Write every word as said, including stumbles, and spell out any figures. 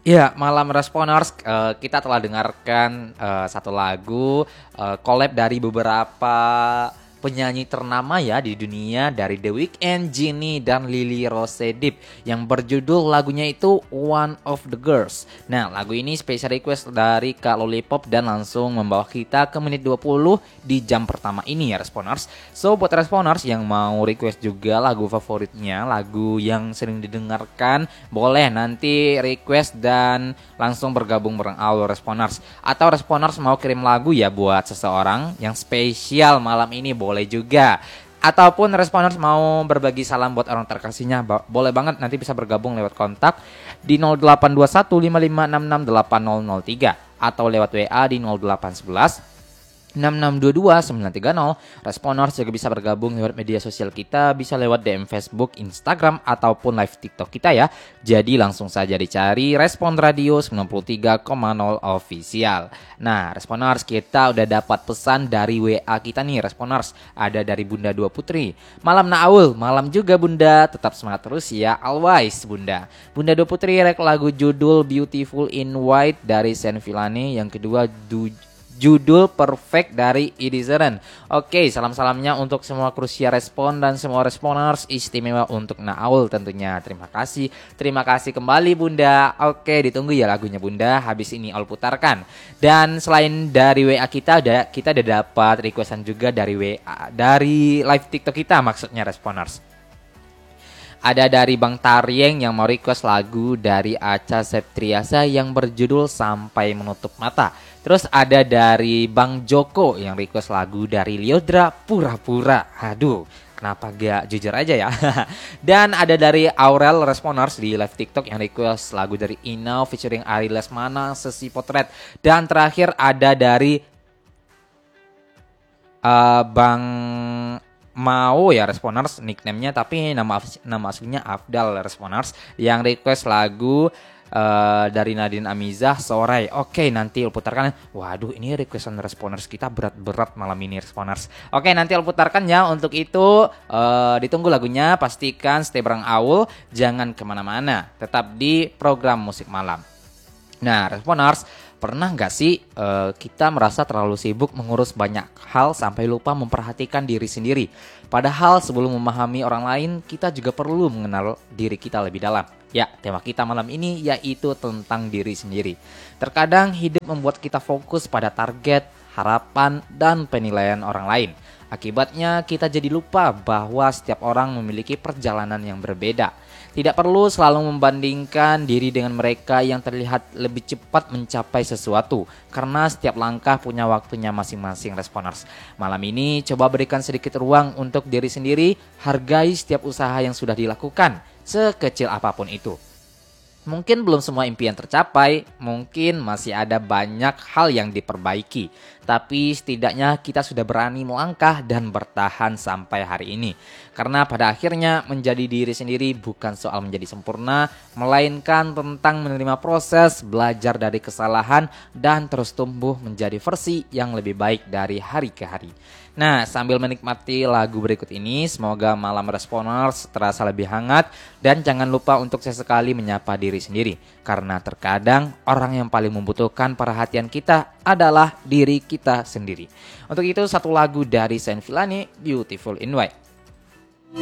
Ya, malam Responers, eh, kita telah dengarkan eh, satu lagu eh, collab dari beberapa penyanyi ternama ya di dunia, dari The Weeknd, Genie dan Lily Rose Depp, yang berjudul lagunya itu One of the Girls. Nah, lagu ini special request dari Kak Lollipop dan langsung membawa kita ke menit dua puluh di jam pertama ini ya Responers. So buat Responers yang mau request juga lagu favoritnya, lagu yang sering didengarkan, boleh nanti request dan langsung bergabung bareng Aul Responers. Atau Responers mau kirim lagu ya buat seseorang yang spesial malam ini, boleh juga. Ataupun Responers mau berbagi salam buat orang terkasihnya, boleh banget, nanti bisa bergabung lewat kontak di nol delapan dua satu lima lima enam enam delapan nol nol tiga atau lewat W A di nol delapan satu satu enam enam dua dua sembilan tiga nol. Responers juga bisa bergabung lewat media sosial kita, bisa lewat D M Facebook, Instagram, ataupun live TikTok kita ya. Jadi langsung saja dicari Respon Radio sembilan puluh tiga koma nol Official. Nah, Responers, kita udah dapat pesan dari W A kita nih Responers. Ada dari Bunda Dua Putri. Malam Naul, malam juga Bunda. Tetap semangat terus ya, always Bunda. Bunda Dua Putri rek lagu judul Beautiful in White dari Sen Villani. Yang kedua du judul Perfect dari Edi Sheeran. Oke, salam-salamnya untuk semua Krusia Respon dan semua Responers, istimewa untuk Naul tentunya. Terima kasih. Terima kasih kembali Bunda. Oke, ditunggu ya lagunya Bunda. Habis ini Aul putarkan. Dan selain dari W A kita, ada kita udah dapat requestan juga dari W A, dari live TikTok kita maksudnya Responers. Ada dari Bang Taryeng yang mau request lagu dari Acha Septriasa yang berjudul Sampai Menutup Mata. Terus ada dari Bang Joko yang request lagu dari Lyodra Pura-Pura. Aduh, kenapa gak jujur aja ya. Dan ada dari Aurel Responers di live TikTok yang request lagu dari Inau featuring Ari Lesmana, Sesi Potret. Dan terakhir ada dari uh, Bang Mau ya Responers nickname-nya, tapi nama nama aslinya Afdal Responers yang request lagu uh, dari Nadine Amizah Sore. Oke, nanti I'll putarkan. Waduh, ini requestan Responers kita berat-berat malam ini Responers. Oke, nanti I'll putarkan ya. Untuk itu uh, ditunggu lagunya. Pastikan stay bareng Aul, jangan kemana-mana. Tetap di program Musik Malam. Nah, Responers, pernah nggak sih uh, kita merasa terlalu sibuk mengurus banyak hal sampai lupa memperhatikan diri sendiri? Padahal sebelum memahami orang lain, kita juga perlu mengenal diri kita lebih dalam. Ya, tema kita malam ini yaitu tentang diri sendiri. Terkadang hidup membuat kita fokus pada target, harapan, dan penilaian orang lain. Akibatnya kita jadi lupa bahwa setiap orang memiliki perjalanan yang berbeda. Tidak perlu selalu membandingkan diri dengan mereka yang terlihat lebih cepat mencapai sesuatu, karena setiap langkah punya waktunya masing-masing Responers. Malam ini coba berikan sedikit ruang untuk diri sendiri, hargai setiap usaha yang sudah dilakukan, sekecil apapun itu. Mungkin belum semua impian tercapai, mungkin masih ada banyak hal yang diperbaiki. Tapi setidaknya kita sudah berani melangkah dan bertahan sampai hari ini. Karena pada akhirnya menjadi diri sendiri bukan soal menjadi sempurna, melainkan tentang menerima proses, belajar dari kesalahan, dan terus tumbuh menjadi versi yang lebih baik dari hari ke hari. Nah, sambil menikmati lagu berikut ini, semoga malam Responers terasa lebih hangat. Dan jangan lupa untuk sesekali menyapa diri sendiri, karena terkadang orang yang paling membutuhkan perhatian kita adalah diri kita sendiri. Untuk itu satu lagu dari Sen Villani, Beautiful in White.